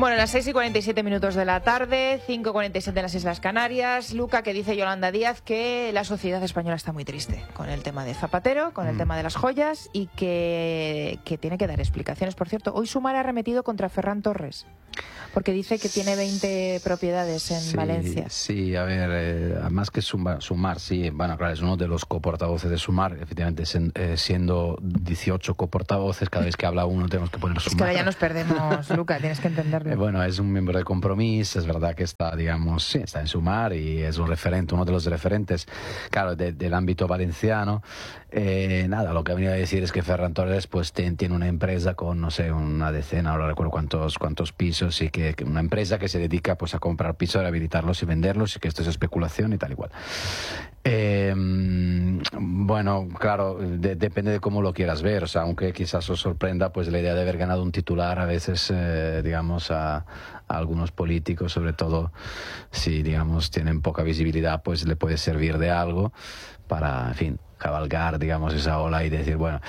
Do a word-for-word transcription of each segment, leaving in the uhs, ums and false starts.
Bueno, las seis y cuarenta y siete minutos de la tarde, cinco y cuarenta y siete en las Islas Canarias. Luca, que dice Yolanda Díaz que la sociedad española está muy triste con el tema de Zapatero, con el mm. tema de las joyas y que, que tiene que dar explicaciones. Por cierto, hoy Sumar ha arremetido contra Ferran Torres porque dice que tiene veinte propiedades en sí, Valencia. Sí, a ver, eh, además que Sumar, Sumar, sí, bueno, claro, es uno de los coportavoces de Sumar, efectivamente, sen, eh, siendo dieciocho coportavoces, cada vez que habla uno tenemos que poner Sumar. Es que ahora ya nos perdemos, Luca, tienes que entenderlo. Eh, bueno, es un miembro de Compromís, es verdad que está, digamos, sí, está en Sumar y es un referente, uno de los referentes, claro, de, del ámbito valenciano. Eh, nada, lo que ha venido a decir es que Ferran Torres pues ten, tiene una empresa con, no sé, una decena, no recuerdo cuántos, cuántos pisos, y que, que una empresa que se dedica pues a comprar pisos, rehabilitarlos y venderlos, y que esto es especulación y tal igual. Eh, bueno, claro, de, depende de cómo lo quieras ver, o sea, aunque quizás os sorprenda, pues la idea de haber ganado un titular a veces, eh, digamos, a, a algunos políticos, sobre todo si, digamos, tienen poca visibilidad, pues le puede servir de algo para, en fin, cabalgar, digamos, esa ola y decir, bueno,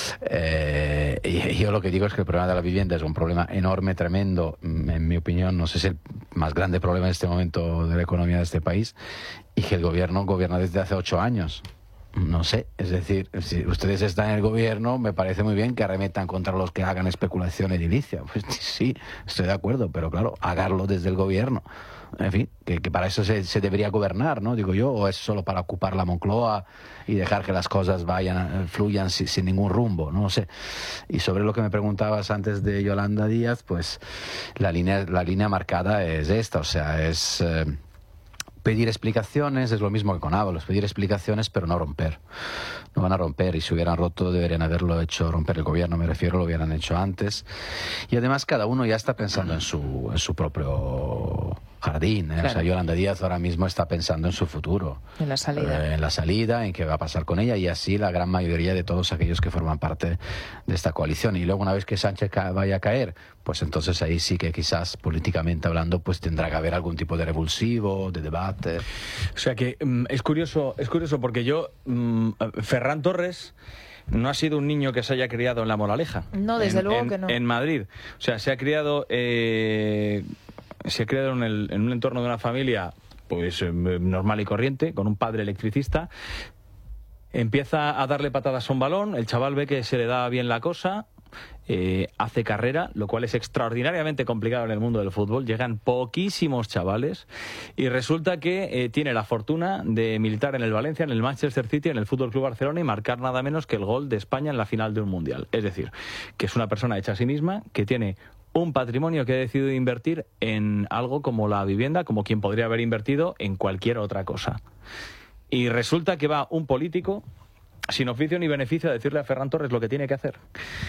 eh, y yo lo que digo es que el problema de la vivienda es un problema enorme, tremendo, en mi opinión, no sé si es el más grande problema en este momento de la economía de este país, y que el gobierno gobierna desde hace ocho años. No sé, es decir, si ustedes están en el gobierno, me parece muy bien que arremetan contra los que hagan especulación edilicia. Pues sí, estoy de acuerdo, pero claro, háganlo desde el gobierno. En fin, que, que para eso se, se debería gobernar, ¿no? Digo yo, o es solo para ocupar la Moncloa y dejar que las cosas vayan, fluyan sin, sin ningún rumbo, no sé. Y sobre lo que me preguntabas antes de Yolanda Díaz, pues la línea, la línea marcada es esta, o sea, es... Eh, pedir explicaciones es lo mismo que con Ábalos, pedir explicaciones pero no romper. No van a romper, y si hubieran roto deberían haberlo hecho romper el gobierno, me refiero, lo hubieran hecho antes. Y además cada uno ya está pensando en su, en su propio jardín, ¿eh? Claro. O sea, Yolanda Díaz ahora mismo está pensando en su futuro. En la salida. Eh, en la salida, en qué va a pasar con ella, y así la gran mayoría de todos aquellos que forman parte de esta coalición. Y luego una vez que Sánchez ca- vaya a caer, pues entonces ahí sí que quizás políticamente hablando pues tendrá que haber algún tipo de revulsivo, de debate. O sea que um, es curioso, es curioso porque yo, um, Ferran Torres no ha sido un niño que se haya criado en La Moraleja. No, desde en, luego en, que no. En Madrid. O sea, se ha criado... Eh, se ha criado en, el, en un entorno de una familia pues eh, normal y corriente, con un padre electricista. Empieza a darle patadas a un balón, el chaval ve que se le da bien la cosa, eh, hace carrera, lo cual es extraordinariamente complicado en el mundo del fútbol. Llegan poquísimos chavales y resulta que eh, tiene la fortuna de militar en el Valencia, en el Manchester City, en el Fútbol Club Barcelona, y marcar nada menos que el gol de España en la final de un mundial. Es decir, que es una persona hecha a sí misma, que tiene un patrimonio que ha decidido invertir en algo como la vivienda, como quien podría haber invertido en cualquier otra cosa. Y resulta que va un político sin oficio ni beneficio a decirle a Ferran Torres lo que tiene que hacer.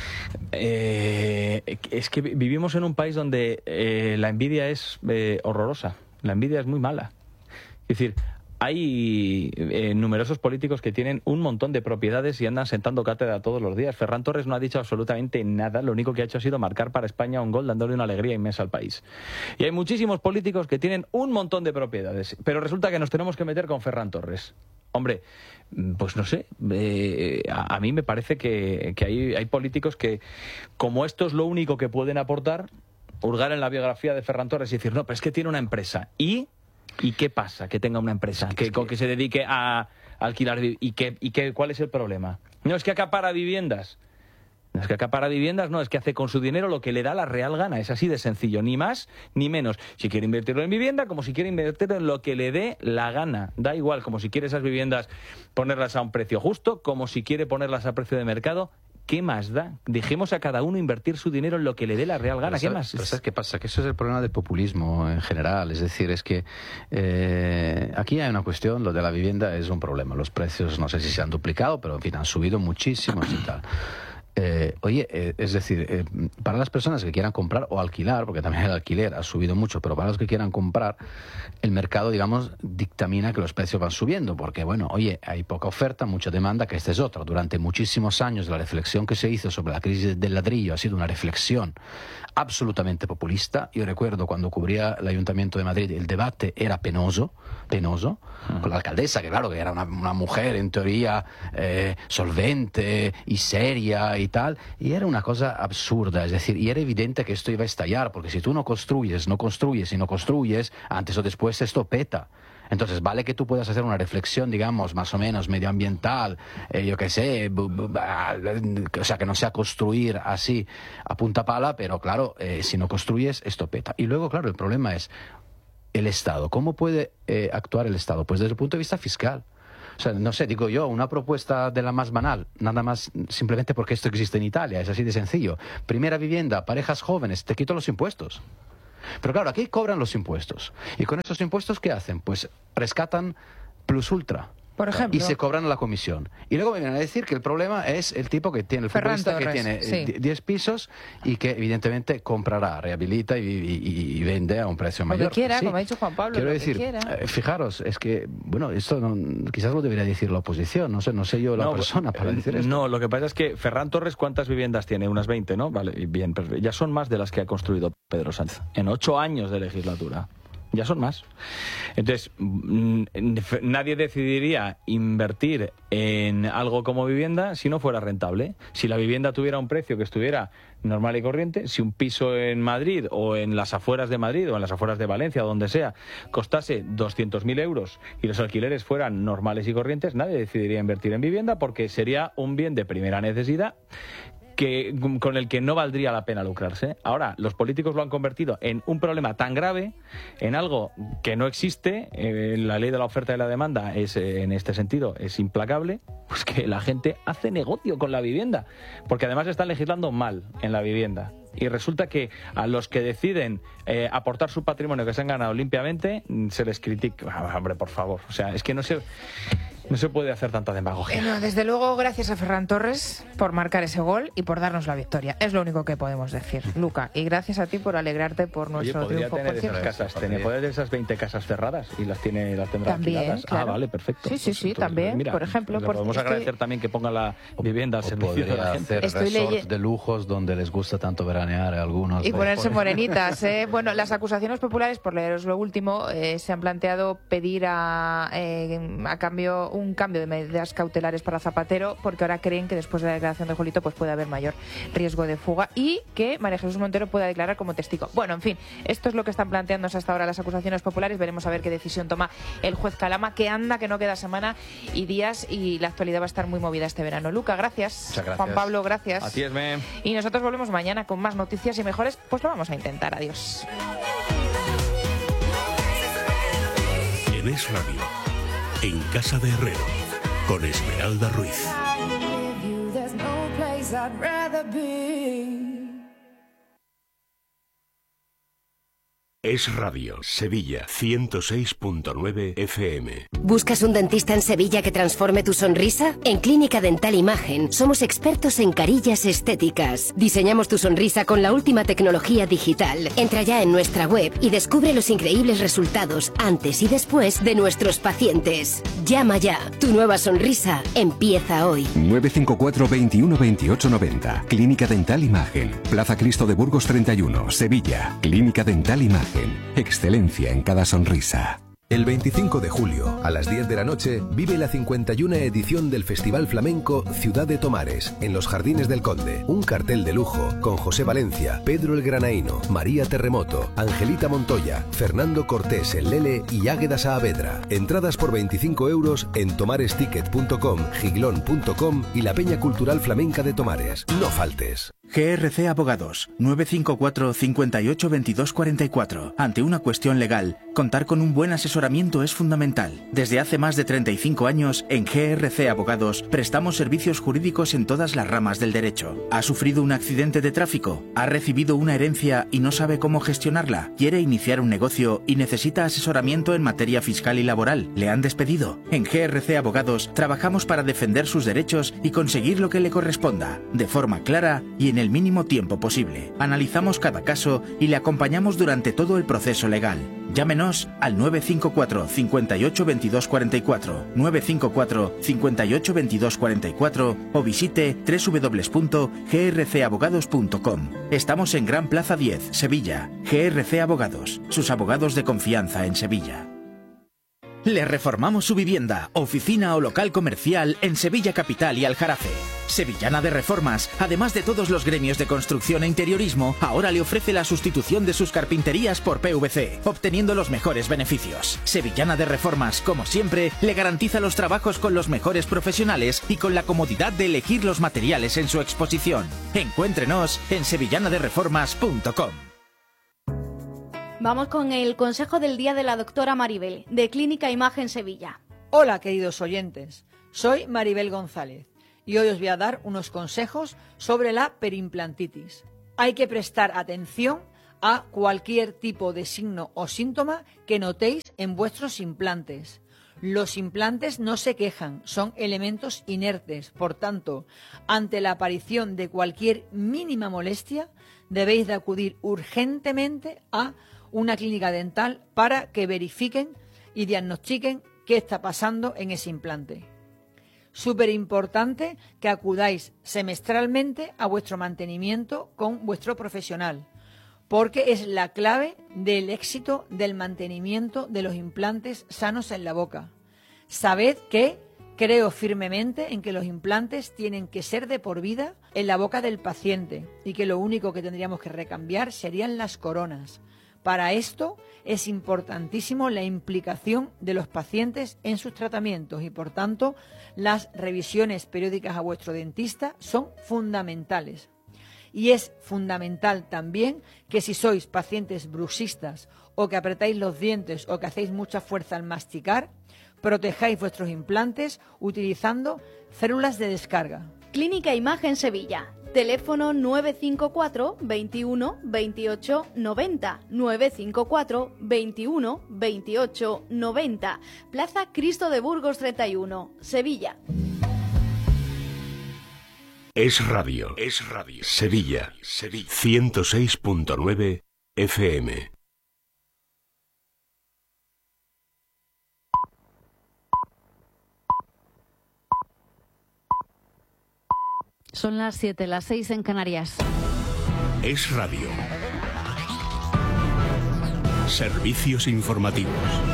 Eh, es que vivimos en un país donde eh, la envidia es eh, horrorosa, la envidia es muy mala. Es decir, hay eh, numerosos políticos que tienen un montón de propiedades y andan sentando cátedra todos los días. Ferran Torres no ha dicho absolutamente nada, lo único que ha hecho ha sido marcar para España un gol, dándole una alegría inmensa al país. Y hay muchísimos políticos que tienen un montón de propiedades, pero resulta que nos tenemos que meter con Ferran Torres. Hombre, pues no sé, eh, a, a mí me parece que, que hay, hay políticos que, como esto es lo único que pueden aportar, hurgar en la biografía de Ferran Torres y decir, no, pero es que tiene una empresa. ¿Y? ¿Y qué pasa que tenga una empresa que, que, que se dedique a alquilar? ¿Y, qué, y qué, cuál es el problema? No es que acapara viviendas. No es que acapara viviendas, no, es que hace con su dinero lo que le da la real gana. Es así de sencillo, ni más ni menos. Si quiere invertirlo en vivienda, como si quiere invertirlo en lo que le dé la gana. Da igual, como si quiere esas viviendas ponerlas a un precio justo, como si quiere ponerlas a precio de mercado. ¿Qué más da? Dejemos a cada uno invertir su dinero en lo que le dé la real gana. Pero ¿Qué más? Pero ¿sabes qué pasa? Que eso es el problema del populismo en general. Es decir, es que eh, aquí hay una cuestión, lo de la vivienda es un problema. Los precios no sé si se han duplicado, pero en fin, han subido muchísimo y tal. Eh, oye, eh, es decir, eh, para las personas que quieran comprar o alquilar, porque también el alquiler ha subido mucho, pero para los que quieran comprar, el mercado, digamos, dictamina que los precios van subiendo, porque, bueno, oye, hay poca oferta, mucha demanda, que esta es otra. Durante muchísimos años la reflexión que se hizo sobre la crisis del ladrillo ha sido una reflexión absolutamente populista. Yo recuerdo cuando cubría el Ayuntamiento de Madrid, el debate era penoso, penoso, uh-huh. con la alcaldesa, que claro, que era una, una mujer en teoría eh, solvente y seria y y tal, y era una cosa absurda, es decir, y era evidente que esto iba a estallar, porque si tú no construyes, no construyes y no construyes, antes o después esto peta. Entonces, vale que tú puedas hacer una reflexión, digamos, más o menos medioambiental, eh, yo qué sé, bu, bu, bu, o sea, que no sea construir así a punta pala, pero claro, eh, si no construyes, esto peta. Y luego, claro, el problema es el Estado. ¿Cómo puede eh, actuar el Estado? Pues desde el punto de vista fiscal. O sea, no sé, digo yo, una propuesta de la más banal, nada más simplemente porque esto existe en Italia, es así de sencillo. Primera vivienda, parejas jóvenes, te quito los impuestos. Pero claro, aquí cobran los impuestos. ¿Y con esos impuestos qué hacen? Pues rescatan Plus Ultra. Por ejemplo. Y se cobran la comisión. Y luego me vienen a decir que el problema es el tipo que tiene, el Ferran futbolista Torres, que tiene sí. diez pisos y que evidentemente comprará, rehabilita y, y, y vende a un precio Lo mayor. que quiera, Sí. como ha dicho Juan Pablo, Quiero lo decir, que quiera. eh, fijaros, es que, bueno, esto no, quizás lo debería decir la oposición, no sé, no sé yo la No, persona para decir esto. No, lo que pasa es que Ferran Torres, ¿cuántas viviendas tiene? Unas veinte, ¿no? Vale, bien, pero ya son más de las que ha construido Pedro Sánchez en ocho años de legislatura. Ya son más. Entonces, nadie decidiría invertir en algo como vivienda si no fuera rentable. Si la vivienda tuviera un precio que estuviera normal y corriente, si un piso en Madrid o en las afueras de Madrid o en las afueras de Valencia o donde sea costase doscientos mil euros y los alquileres fueran normales y corrientes, nadie decidiría invertir en vivienda porque sería un bien de primera necesidad que, con el que no valdría la pena lucrarse. Ahora, los políticos lo han convertido en un problema tan grave, en algo que no existe. Eh, la ley de la oferta y la demanda es, eh, en este sentido, es implacable, pues que la gente hace negocio con la vivienda, porque además están legislando mal en la vivienda. Y resulta que a los que deciden eh, aportar su patrimonio que se han ganado limpiamente, se les critica. Ah, hombre, por favor. O sea, es que no se... No se puede hacer tanta demagogia. Bueno, desde luego, gracias a Ferran Torres por marcar ese gol y por darnos la victoria. Es lo único que podemos decir, Luca. Y gracias a ti por alegrarte por nuestro Oye, podría triunfo. tener Por esas cierto. casas, tener, poder de esas veinte casas cerradas y las tiene, las tendrá También, alquiladas. claro. Ah, vale, perfecto. Sí, sí, sí, también, mira, por ejemplo, le por- podemos estoy- agradecer también que ponga la vivienda al O servicio de podría la gente. hacer Estoy resorts leye- de lujos donde les gusta tanto veranear a algunos. Y de- ponerse morenitas. ¿eh? Bueno, las acusaciones populares, por leeros lo último, eh, se han planteado pedir a, eh, a cambio un cambio de medidas cautelares para Zapatero, porque ahora creen que después de la declaración de Julito pues puede haber mayor riesgo de fuga y que María Jesús Montero pueda declarar como testigo. Bueno, en fin, esto es lo que están planteándose hasta ahora las acusaciones populares. Veremos a ver qué decisión toma el juez Calama, que anda, que no queda semana y días, y la actualidad va a estar muy movida este verano. Luca, gracias. Muchas gracias. Juan Pablo, gracias. A ti, Esme. Y nosotros volvemos mañana con más noticias y mejores, pues lo vamos a intentar. Adiós. En Es Radio, en Casa de Herrero, con Esmeralda Ruiz. There's no place I'd rather be. Es Radio, Sevilla, ciento seis punto nueve F M. ¿Buscas un dentista en Sevilla que transforme tu sonrisa? En Clínica Dental Imagen somos expertos en carillas estéticas. Diseñamos tu sonrisa con la última tecnología digital. Entra ya en nuestra web y descubre los increíbles resultados antes y después de nuestros pacientes. Llama ya. Tu nueva sonrisa empieza hoy. nueve cinco cuatro, veintiuno, veintiocho, noventa. Clínica Dental Imagen. Plaza Cristo de Burgos treinta y uno, Sevilla. Clínica Dental Imagen. Excelencia en cada sonrisa. El veinticinco de julio, a las diez de la noche, vive la cincuenta y una edición del Festival Flamenco Ciudad de Tomares, en los Jardines del Conde. Un cartel de lujo con José Valencia, Pedro el Granaíno, María Terremoto, Angelita Montoya, Fernando Cortés el Lele y Águeda Saavedra. Entradas por veinticinco euros en tomaresticket punto com, giglón punto com y la Peña Cultural Flamenca de Tomares. No faltes. G R C Abogados, nueve cinco cuatro, cincuenta y ocho, veintidós, cuarenta y cuatro. Ante una cuestión legal, contar con un buen asesoramiento es fundamental. Desde hace más de treinta y cinco años, en G R C Abogados, prestamos servicios jurídicos en todas las ramas del derecho. ¿Ha sufrido un accidente de tráfico? ¿Ha recibido una herencia y no sabe cómo gestionarla? ¿Quiere iniciar un negocio y necesita asesoramiento en materia fiscal y laboral? ¿Le han despedido? En G R C Abogados, trabajamos para defender sus derechos y conseguir lo que le corresponda, de forma clara y en el mínimo tiempo posible. Analizamos cada caso y le acompañamos durante todo el proceso legal. Llámenos al nueve cinco cuatro, cincuenta y ocho, veintidós, cuarenta y cuatro, nueve cinco cuatro, cincuenta y ocho, veintidós, cuarenta y cuatro o visite doble u doble u doble u punto g r c abogados punto com. Estamos en Gran Plaza diez, Sevilla. G R C Abogados, sus abogados de confianza en Sevilla. Le reformamos su vivienda, oficina o local comercial en Sevilla Capital y Aljarafe. Sevillana de Reformas, además de todos los gremios de construcción e interiorismo, ahora le ofrece la sustitución de sus carpinterías por P V C, obteniendo los mejores beneficios. Sevillana de Reformas, como siempre, le garantiza los trabajos con los mejores profesionales y con la comodidad de elegir los materiales en su exposición. Encuéntrenos en sevillana de reformas punto com. Vamos con el consejo del día de la doctora Maribel, de Clínica Imagen Sevilla. Hola, queridos oyentes. Soy Maribel González y hoy os voy a dar unos consejos sobre la perimplantitis. Hay que prestar atención a cualquier tipo de signo o síntoma que notéis en vuestros implantes. Los implantes no se quejan, son elementos inertes. Por tanto, ante la aparición de cualquier mínima molestia, debéis de acudir urgentemente a una clínica dental para que verifiquen y diagnostiquen qué está pasando en ese implante. Súper importante que acudáis semestralmente a vuestro mantenimiento con vuestro profesional, porque es la clave del éxito del mantenimiento de los implantes sanos en la boca. Sabed que creo firmemente en que los implantes tienen que ser de por vida en la boca del paciente y que lo único que tendríamos que recambiar serían las coronas. Para esto es importantísimo la implicación de los pacientes en sus tratamientos y, por tanto, las revisiones periódicas a vuestro dentista son fundamentales. Y es fundamental también que si sois pacientes bruxistas o que apretáis los dientes o que hacéis mucha fuerza al masticar, protejáis vuestros implantes utilizando células de descarga. Clínica Imagen Sevilla. Teléfono nueve cinco cuatro, veintiuno, veintiocho, noventa, nueve cinco cuatro, veintiuno, veintiocho, noventa. Plaza Cristo de Burgos treinta y uno, Sevilla. Es radio, es radio. Sevilla, Sevilla. ciento seis punto nueve F M. Son las siete, las seis en Canarias. Es radio. Servicios informativos.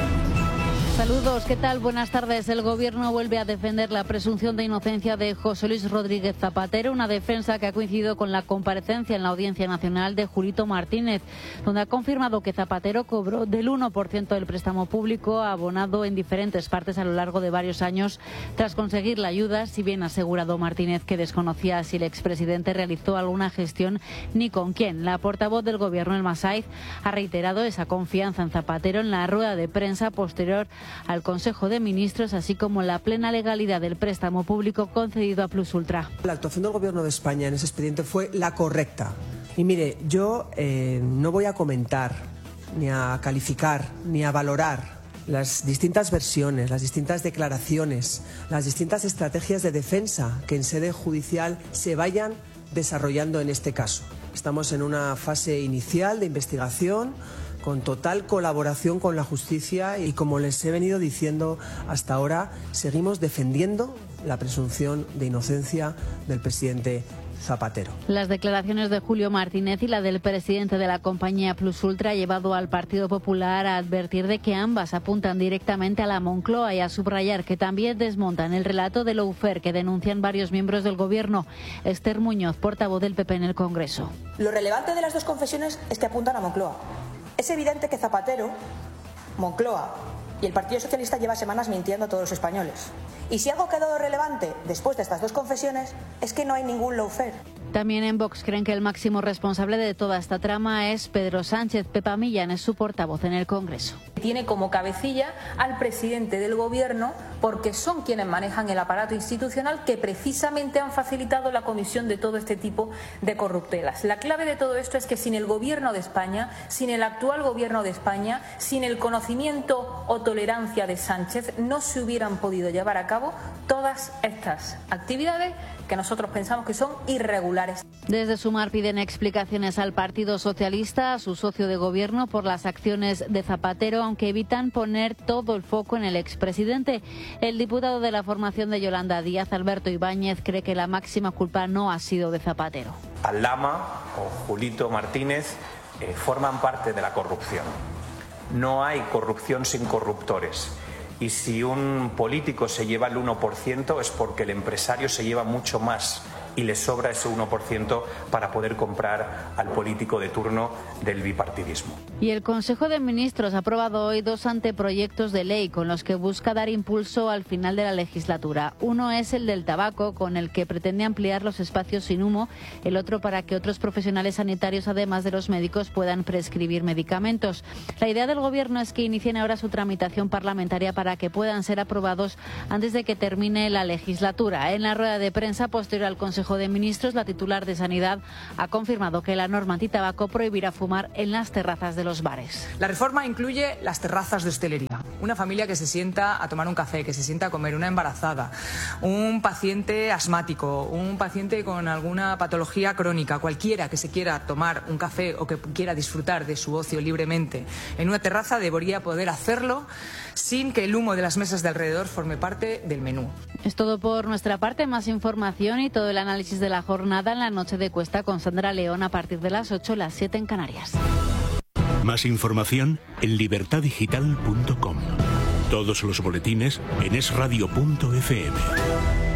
Saludos, ¿qué tal? Buenas tardes. El Gobierno vuelve a defender la presunción de inocencia de José Luis Rodríguez Zapatero, una defensa que ha coincidido con la comparecencia en la Audiencia Nacional de Julito Martínez, donde ha confirmado que Zapatero cobró del uno por ciento del préstamo público abonado en diferentes partes a lo largo de varios años tras conseguir la ayuda, si bien ha asegurado Martínez que desconocía si el expresidente realizó alguna gestión ni con quién. La portavoz del Gobierno, Elma Saiz, ha reiterado esa confianza en Zapatero en la rueda de prensa posterior al Consejo de Ministros, así como la plena legalidad del préstamo público concedido a Plus Ultra. La actuación del Gobierno de España en ese expediente fue la correcta. Y mire, yo eh, no voy a comentar, ni a calificar, ni a valorar las distintas versiones, las distintas declaraciones, las distintas estrategias de defensa que en sede judicial se vayan desarrollando en este caso. Estamos en una fase inicial de investigación, con total colaboración con la justicia y, como les he venido diciendo hasta ahora, seguimos defendiendo la presunción de inocencia del presidente Zapatero. Las declaraciones de Julio Martínez y la del presidente de la compañía Plus Ultra ha llevado al Partido Popular a advertir de que ambas apuntan directamente a la Moncloa y a subrayar que también desmontan el relato de lawfare que denuncian varios miembros del Gobierno. Esther Muñoz, portavoz del P P en el Congreso. Lo relevante de las dos confesiones es que apuntan a Moncloa. Es evidente que Zapatero, Moncloa y el Partido Socialista lleva semanas mintiendo a todos los españoles. Y si algo ha quedado relevante después de estas dos confesiones es que no hay ningún lawfare. También en Vox creen que el máximo responsable de toda esta trama es Pedro Sánchez. Pepa Millán es su portavoz en el Congreso. Tiene como cabecilla al presidente del Gobierno porque son quienes manejan el aparato institucional que precisamente han facilitado la comisión de todo este tipo de corruptelas. La clave de todo esto es que sin el Gobierno de España, sin el actual Gobierno de España, sin el conocimiento o tolerancia de Sánchez, no se hubieran podido llevar a cabo todas estas actividades que nosotros pensamos que son irregulares. Desde Sumar piden explicaciones al Partido Socialista, a su socio de gobierno, por las acciones de Zapatero, aunque evitan poner todo el foco en el expresidente. El diputado de la formación de Yolanda Díaz, Alberto Ibáñez, cree que la máxima culpa no ha sido de Zapatero. Aldama o Julito Martínez eh, forman parte de la corrupción. No hay corrupción sin corruptores. Y si un político se lleva el uno por ciento es porque el empresario se lleva mucho más y le sobra ese uno por ciento para poder comprar al político de turno del bipartidismo. Y el Consejo de Ministros ha aprobado hoy dos anteproyectos de ley con los que busca dar impulso al final de la legislatura. Uno es el del tabaco, con el que pretende ampliar los espacios sin humo, el otro para que otros profesionales sanitarios, además de los médicos, puedan prescribir medicamentos. La idea del Gobierno es que inicien ahora su tramitación parlamentaria para que puedan ser aprobados antes de que termine la legislatura. En la rueda de prensa posterior al Consejo de Ministros, la titular de Sanidad ha confirmado que la norma antitabaco prohibirá fumar en las terrazas de los bares. La reforma incluye las terrazas de hostelería. Una familia que se sienta a tomar un café, que se sienta a comer, una embarazada, un paciente asmático, un paciente con alguna patología crónica, cualquiera que se quiera tomar un café o que quiera disfrutar de su ocio libremente en una terraza debería poder hacerlo sin que el humo de las mesas de alrededor forme parte del menú. Es todo por nuestra parte. Más información y todo el análisis de la jornada en la Noche de Cuesta con Sandra León a partir de las ocho, las siete en Canarias. Más información en libertad digital punto com. Todos los boletines en es radio punto efe eme.